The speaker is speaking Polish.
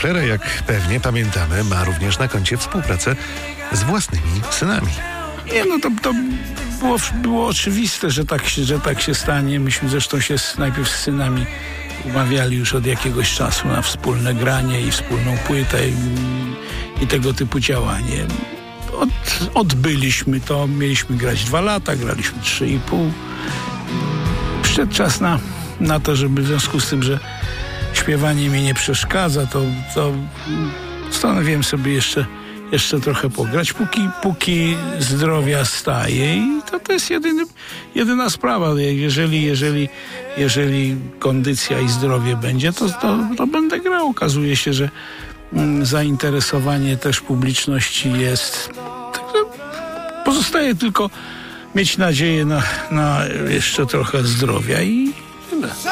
Flair, jak pewnie pamiętamy, ma również na koncie współpracę z własnymi synami. Nie, no to było oczywiste, że tak się stanie. Myśmy zresztą się najpierw z synami umawiali już od jakiegoś czasu na wspólne granie i wspólną płytę i tego typu działanie. Odbyliśmy to, mieliśmy grać 2 lata, graliśmy 3,5. Przyszedł czas na to, żeby w związku z tym, że śpiewanie mi nie przeszkadza, to postanowiłem sobie jeszcze trochę pograć, póki zdrowia staje i to jest jedyna sprawa. Jeżeli kondycja i zdrowie będzie, to będę grał. Okazuje się, że zainteresowanie też publiczności jest. Także pozostaje tylko mieć nadzieję na jeszcze trochę zdrowia i tyle.